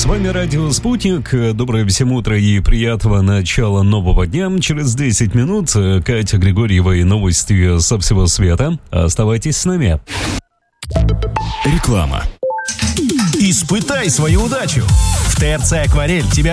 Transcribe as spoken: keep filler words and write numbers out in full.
С вами Радио Спутник. Доброе всем утро и приятного начала нового дня. Через десять минут Катя Григорьева и новости со всего света. Оставайтесь с нами. Реклама. Испытай свою удачу. В ТРЦ «Акварель» тебя